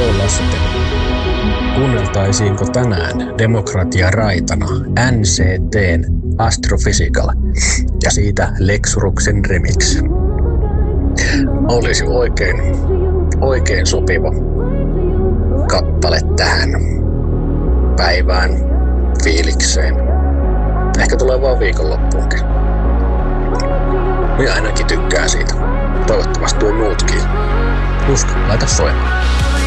suunnitelma. Kuunneltaisiinko tänään Demokratia raitana NCT:n Astrophysical ja siitä Lexuruxin remix? Olisi oikein sopiva kappale tähän päivään, fiilikseen. Ehkä tulee vaan viikonloppuunkin. Minä ainakin tykkään siitä. Toivottavasti tuo muutkin. Usko, laita soimaan.